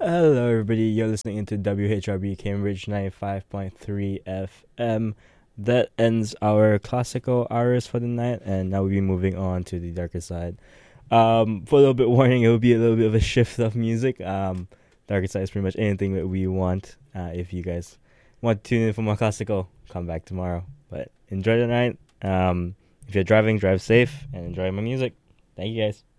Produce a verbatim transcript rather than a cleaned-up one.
Hello, everybody. You're listening into W H R B Cambridge ninety-five point three F M. That ends our classical hours for the night, and now we'll be moving on to the darker side. Um, for a little bit warning, it will be a little bit of a shift of music. Um, darker side is pretty much anything that we want. Uh, if you guys want to tune in for more classical, come back tomorrow. But enjoy the night. Um, if you're driving, drive safe and enjoy my music. Thank you, guys.